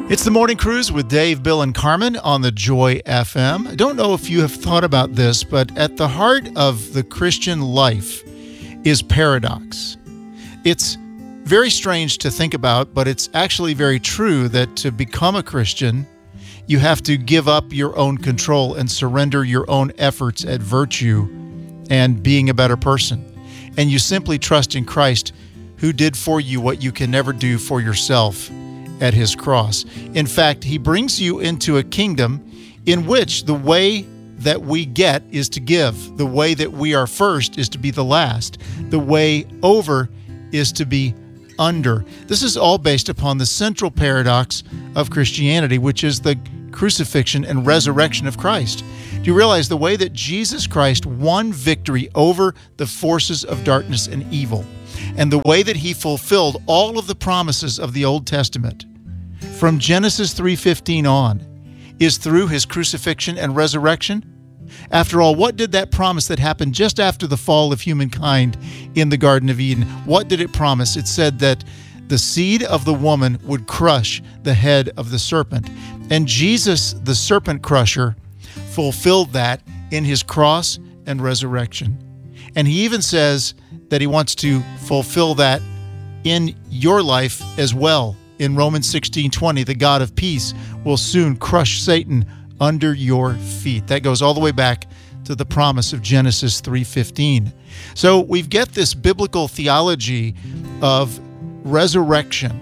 It's the Morning Cruise with Dave, Bill, and Carmen on the Joy FM. I don't know if you have thought about this, but at the heart of the Christian life is paradox. It's very strange to think about, but it's actually very true that to become a Christian, you have to give up your own control and surrender your own efforts at virtue and being a better person. And you simply trust in Christ, who did for you what you can never do for yourself at his cross. In fact, he brings you into a kingdom in which the way that we get is to give. The way that we are first is to be the last. The way over is to be under. This is all based upon the central paradox of Christianity, which is the crucifixion and resurrection of Christ. Do you realize the way that Jesus Christ won victory over the forces of darkness and evil, and the way that he fulfilled all of the promises of the Old Testament from Genesis 3:15 on is through his crucifixion and resurrection? After all, what did that promise that happened just after the fall of humankind in the Garden of Eden, what did it promise? It said that the seed of the woman would crush the head of the serpent. And Jesus, the serpent crusher, fulfilled that in his cross and resurrection. And he even says that he wants to fulfill that in your life as well. In Romans 16:20, the God of peace will soon crush Satan under your feet. That goes all the way back to the promise of Genesis 3:15. So we get this biblical theology of resurrection,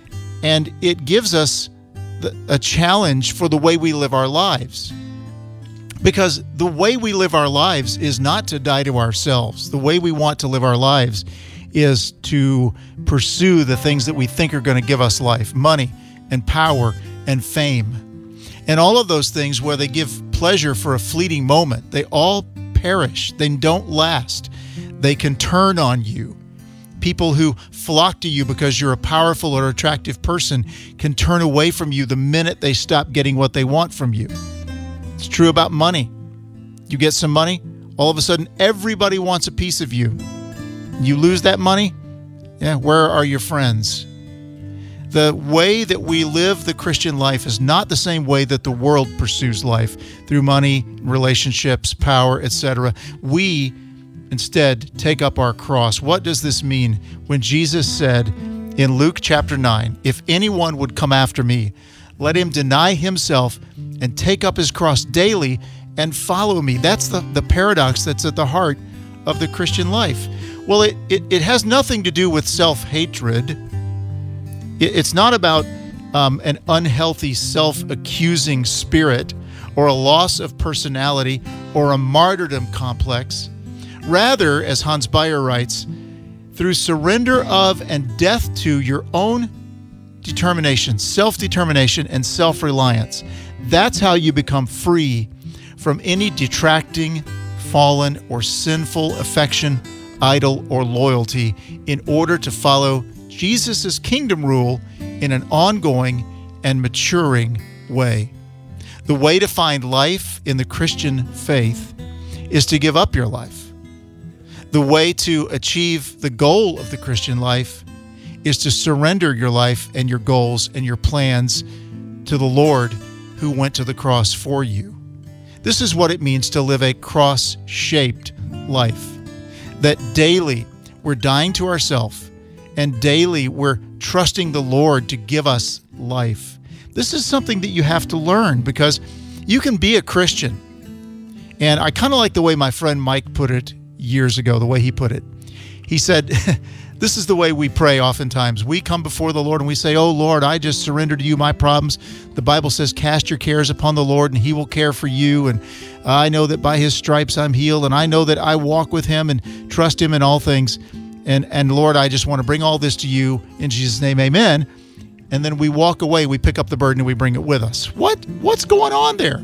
and it gives us a challenge for the way we live our lives. Because the way we live our lives is not to die to ourselves. The way we want to live our lives is to pursue the things that we think are going to give us life, money and power and fame. And all of those things, where they give pleasure for a fleeting moment, they all perish. They don't last. They can turn on you. People who flock to you because you're a powerful or attractive person can turn away from you the minute they stop getting what they want from you. It's true about money. You get some money, all of a sudden everybody wants a piece of you. You lose that money, where are your friends? The way that we live the Christian life is not the same way that the world pursues life, through money, relationships, power, etc. We instead take up our cross. What does this mean? When Jesus said in Luke chapter 9, if anyone would come after me, let him deny himself and take up his cross daily and follow me. That's the paradox that's at the heart of the Christian life. Well, it has nothing to do with self-hatred. It's not about an unhealthy self-accusing spirit or a loss of personality or a martyrdom complex. Rather, as Hans Beyer writes, through surrender of and death to your own determination, self-determination, and self-reliance, that's how you become free from any detracting, fallen, or sinful affection, idol, or loyalty in order to follow Jesus' kingdom rule in an ongoing and maturing way. The way to find life in the Christian faith is to give up your life. The way to achieve the goal of the Christian life is to surrender your life and your goals and your plans to the Lord who went to the cross for you. This is what it means to live a cross-shaped life. That daily we're dying to ourselves, and daily we're trusting the Lord to give us life. This is something that you have to learn, because you can be a Christian. And I kind of like the way my friend Mike put it years ago, the way he put it. He said, this is the way we pray oftentimes. We come before the Lord and we say, oh Lord, I just surrender to you my problems. The Bible says, cast your cares upon the Lord and he will care for you. And I know that by his stripes I'm healed. And I know that I walk with him and trust him in all things. And Lord, I just want to bring all this to you in Jesus' name, amen. And then we walk away, we pick up the burden and we bring it with us. What's going on there?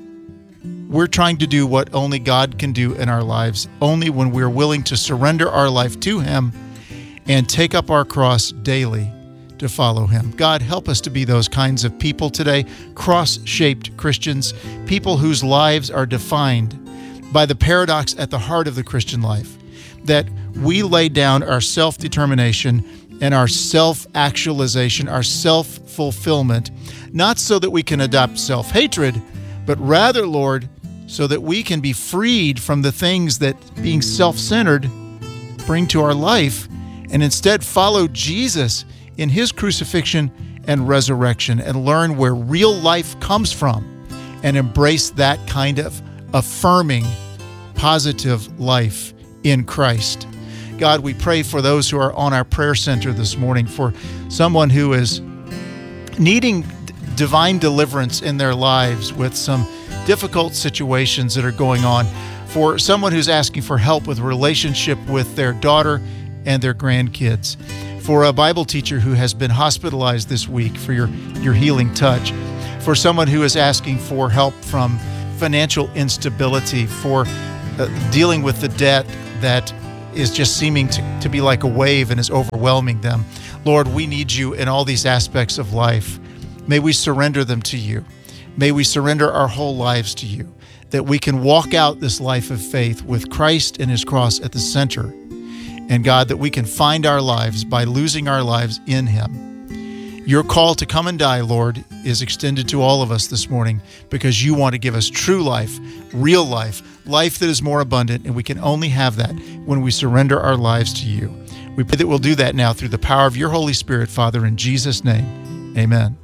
We're trying to do what only God can do in our lives, only when we're willing to surrender our life to him and take up our cross daily to follow him. God, help us to be those kinds of people today, cross-shaped Christians, people whose lives are defined by the paradox at the heart of the Christian life, that we lay down our self-determination and our self-actualization, our self-fulfillment, not so that we can adopt self-hatred, but rather, Lord, so that we can be freed from the things that being self-centered bring to our life, and instead follow Jesus in his crucifixion and resurrection and learn where real life comes from and embrace that kind of affirming, positive life in Christ. God, we pray for those who are on our prayer center this morning, for someone who is needing divine deliverance in their lives with some difficult situations that are going on, for someone who's asking for help with a relationship with their daughter and their grandkids, for a Bible teacher who has been hospitalized this week, for your healing touch, for someone who is asking for help from financial instability, for dealing with the debt that is just seeming to be like a wave and is overwhelming them. Lord, we need you in all these aspects of life. May we surrender them to you. May we surrender our whole lives to you, that we can walk out this life of faith with Christ and his cross at the center. And God, that we can find our lives by losing our lives in him. Your call to come and die, Lord, is extended to all of us this morning because you want to give us true life, real life, life that is more abundant, and we can only have that when we surrender our lives to you. We pray that we'll do that now through the power of your Holy Spirit, Father, in Jesus' name. Amen.